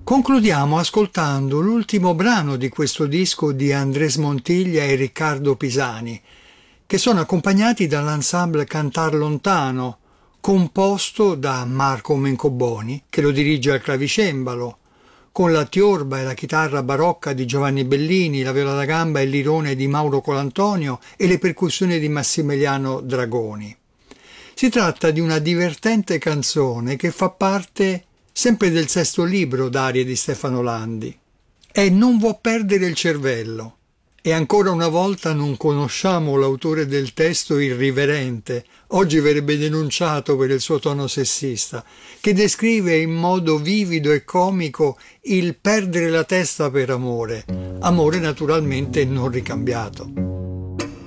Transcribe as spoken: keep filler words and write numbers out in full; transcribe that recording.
Concludiamo ascoltando l'ultimo brano di questo disco di Andrés Montilla e Riccardo Pisani, che sono accompagnati dall'ensemble Cantar Lontano, composto da Marco Mencoboni, che lo dirige al clavicembalo, con la tiorba e la chitarra barocca di Giovanni Bellini, la viola da gamba e il lirone di Mauro Colantonio e le percussioni di Massimiliano Dragoni. Si tratta di una divertente canzone che fa parte sempre del sesto libro d'arie di Stefano Landi. È Non vuò perdere il cervello. E ancora una volta non conosciamo l'autore del testo irriverente, oggi verrebbe denunciato per il suo tono sessista, che descrive in modo vivido e comico il perdere la testa per amore, amore naturalmente non ricambiato.